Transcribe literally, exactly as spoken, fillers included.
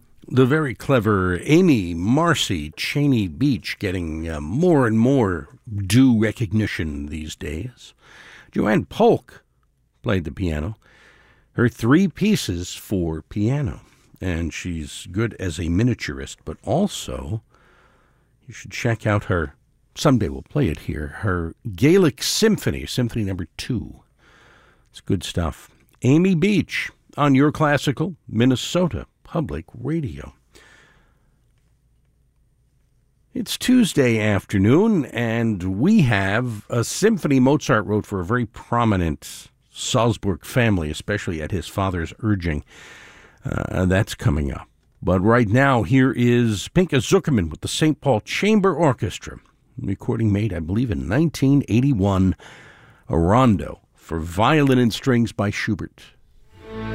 The very clever Amy Marcy Cheney Beach getting uh, more and more due recognition these days. Joanne Polk played the piano. Her three pieces for piano. And she's good as a miniaturist, but also you should check out her, someday we'll play it here, her Gaelic Symphony, Symphony number two. It's good stuff. Amy Beach on Your Classical Minnesota Public Radio. It's Tuesday afternoon, and we have a symphony Mozart wrote for a very prominent Salzburg family, especially at his father's urging. Uh, that's coming up. But right now, here is Pinka Zuckerman with the Saint Paul Chamber Orchestra. Recording made, I believe, in nineteen eighty-one. A rondo for violin and strings by Schubert.